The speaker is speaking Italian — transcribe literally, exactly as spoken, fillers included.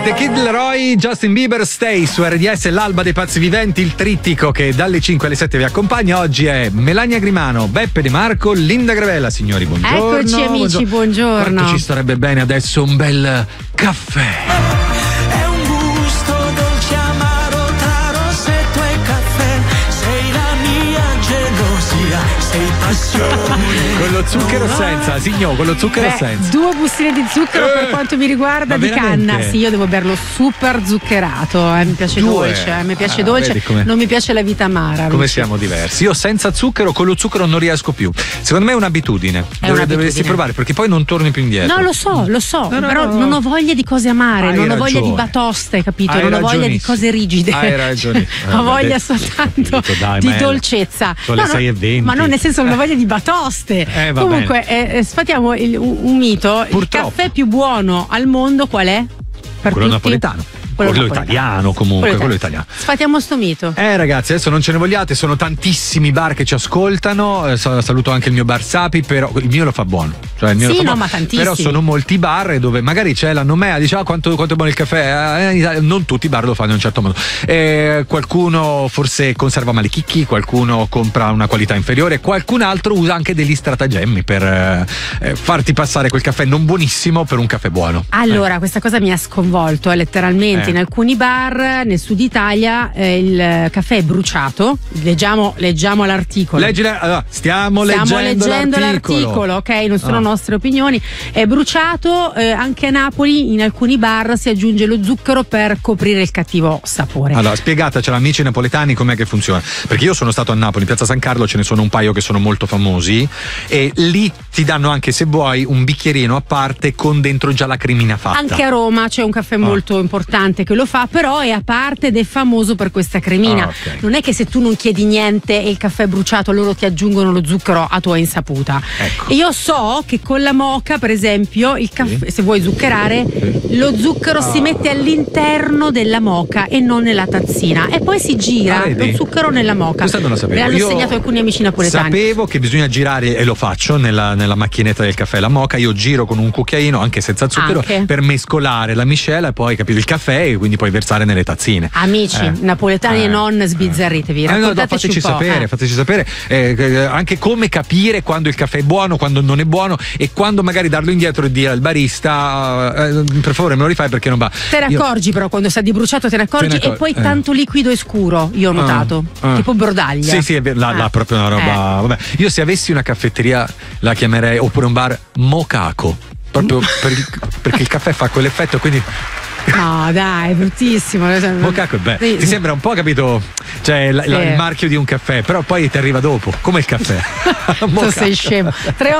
The Kid Laroi, Justin Bieber, Stay su R D S, l'alba dei pazzi viventi, il trittico che dalle cinque alle sette vi accompagna. Oggi è Melania Grimano, Beppe De Marco, Linda Gravella. Signori, buongiorno. Eccoci amici, buongiorno. Quanto ci starebbe bene adesso un bel caffè. È un gusto dolce, amaro, tra rossetto e caffè. Sei la mia gelosia, sei passione. Con lo zucchero senza, signor, con lo zucchero Beh, senza. due bustine di zucchero Eh, per quanto mi riguarda, ma di veramente? canna. Sì, io devo berlo super zuccherato, eh, mi piace Due? dolce, eh, mi piace Ah, dolce, vedi come- non mi piace la vita amara. Come amici. siamo diversi. Io senza zucchero, con lo zucchero non riesco più. Secondo me è un'abitudine. Dov- un'abitudine. Dovresti provare perché poi non torni più indietro. No, lo so, lo so, No, no, però no. non ho voglia di cose amare, Hai non ho voglia di ragione. batoste, capito? Hai non ho voglia di ragionissimo. cose rigide. Hai ragione. ho Eh, voglia dai, soltanto ho capito, dai, di ma è- dolcezza. sono le No, no, sei e venti. ma non nel senso che ho voglia di batoste. Eh, va Comunque, eh, eh, sfatiamo il- un, un mito. Purtroppo. Il caffè più buono al mondo qual è? Per Quello tutti? napoletano. Quello Quello napoletano. italiano comunque, quello italiano. Sfatiamo sto mito. Eh ragazzi, adesso non ce ne vogliate, sono tantissimi bar che ci ascoltano, eh, sa- saluto anche il mio bar Sapi, però il mio lo fa buono. Cioè, il mio Sì, lo fa no, buono. ma tantissimi. Però sono molti bar dove magari c'è la nomea, dice ah, quanto, quanto è buono il caffè, eh, in Italia non tutti i bar lo fanno in un certo modo. Eh, qualcuno forse conserva male i chicchi, qualcuno compra una qualità inferiore, qualcun altro usa anche degli stratagemmi per eh, eh, farti passare quel caffè non buonissimo per un caffè buono. Allora, questa cosa mi ha sconvolto, eh, letteralmente. Eh. In alcuni bar nel sud Italia eh, il caffè è bruciato. Leggiamo, leggiamo l'articolo. Leggi la- allora, stiamo, Stiamo leggendo, leggendo l'articolo. l'articolo, ok? Non sono Ah. nostre opinioni. È bruciato, eh, anche a Napoli in alcuni bar si aggiunge lo zucchero per coprire il cattivo sapore. Allora, spiegatecelo amici napoletani com'è che funziona. Perché io sono stato a Napoli, in Piazza San Carlo ce ne sono un paio che sono molto famosi e lì ti danno anche se vuoi un bicchierino a parte con dentro già la cremina fatta. Anche a Roma c'è un caffè molto importante che lo fa, però è a parte ed è famoso per questa cremina. Ah, ok. Non è che se tu non chiedi niente e il caffè è bruciato loro ti aggiungono lo zucchero a tua insaputa. Ecco. E io so che con la moka, per esempio, il caffè, se vuoi zuccherare, lo zucchero si mette all'interno della moka e non nella tazzina e poi si gira Ah, vedi? lo zucchero nella moka. Questa non la sapevo. Me l'hanno Io insegnato alcuni amici napoletani. Sapevo che bisogna girare e lo faccio nella, nella macchinetta del caffè la moka. Io giro con un cucchiaino anche senza zucchero Anche. per mescolare la miscela e poi capito il caffè e quindi poi versare nelle tazzine. Amici Eh. napoletani Eh. e non, sbizzarritevi, Eh, no, no, raccontateci fateci un po'. sapere, eh. fateci sapere eh, eh, anche come capire quando il caffè è buono, quando non è buono e quando magari darlo indietro e dire al barista eh, per favore me lo rifai perché non va. Te ne Io- accorgi però quando sa di bruciato te ne accorgi Te ne e accor- poi eh. tanto liquido e scuro io ho Ah, notato ah. tipo brodaglia. Sì, sì, è vero, là, Ah. là proprio una roba. Eh. Vabbè, io se avessi una caffetteria la chiamerei oppure un bar mocaco. Proprio per il- perché il caffè fa quell'effetto, quindi No dai, è bruttissimo. mocaco è bello. Sì. Ti sembra un po', capito? Cioè la- Sì. la- il marchio di un caffè, però poi ti arriva dopo, come il caffè. Tu Mocaco. sei scemo. Tre